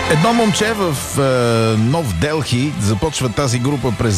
Едно момче в Нов Делхи започва тази група през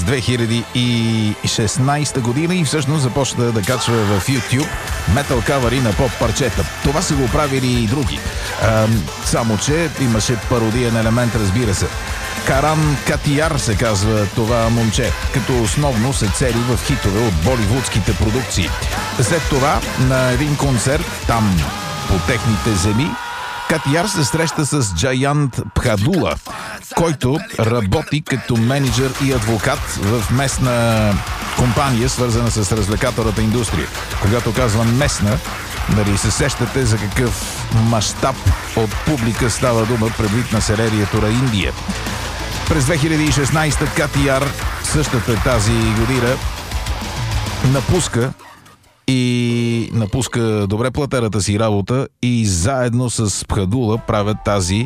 2016 година и всъщност започна да качва в YouTube метал кавъри на поп парчета. Това са го правили и други. Само че имаше пародиен елемент, разбира се. Каран Катияр се казва това момче, като основно се цели в хитове от боливудските продукции. След това на един концерт там по техните земи Катияр се среща с Джаянт Пхадула, който работи като менеджер и адвокат в местна компания, свързана с развлекателната индустрия. Когато казвам местна, нали се сещате за какъв мащаб от публика става дума предвид населението на Индия. През 2016 Катияр, същата тази година, напуска добре платената си работа и заедно с Пхадула правят тази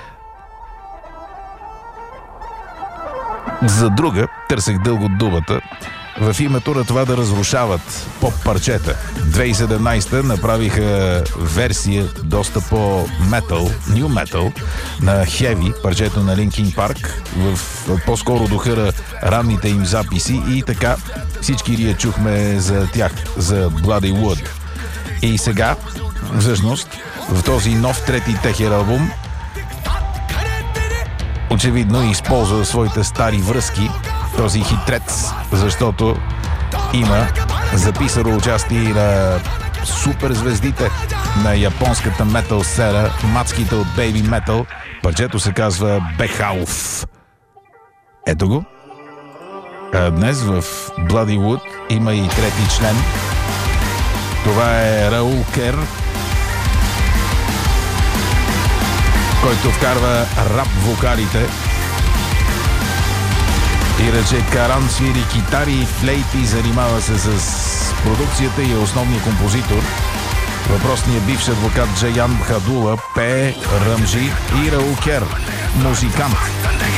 за друга, търсех дълго думата, в името на това да разрушават поп-парчета. 2017 направиха версия доста по-метал, ню метал, на Heavy, парчето на Linkin Park, в по-скоро духа на ранните им записи и така всички ние чухме за тях, за Bloody Wood. И сега, всъщност, в този нов трети техер албум, очевидно използва своите стари връзки, този хитрец, защото има записано участие на суперзвездите на японската метал сцена, мацките от Baby Metal. Парчето се казва Бехауф. Ето го. А днес в Bloody Wood има и трети член. Това е Раул Кер, който вкарва рап вокалите. Иначе Каран свири китари и флейти, занимава се с продукцията и е основният композитор. Въпросният бивш адвокат Джаян Бхадула пее, ръмжи и Раул Кер, музикант.